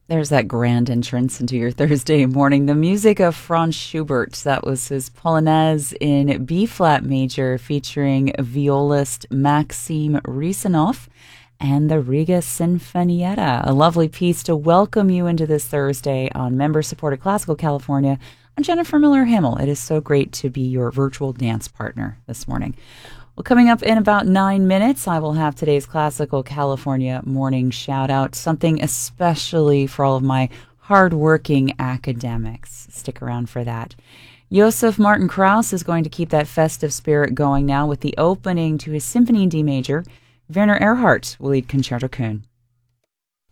There's that grand entrance into your Thursday morning. The music of Franz Schubert. That was his Polonaise in B flat major featuring violist Maxim Risanov and the Riga Sinfonietta. A lovely piece to welcome you into this Thursday on member-supported Classical California. I'm Jennifer Miller-Himmel. It is so great to be your virtual dance partner this morning. Well, coming up in about 9 minutes, I will have today's Classical California morning shout out, something especially for all of my hardworking academics. Stick around for that. Josef Martin Krauss is going to keep that festive spirit going now with the opening to his Symphony in D major. Werner Erhardt will lead Concerto Köln.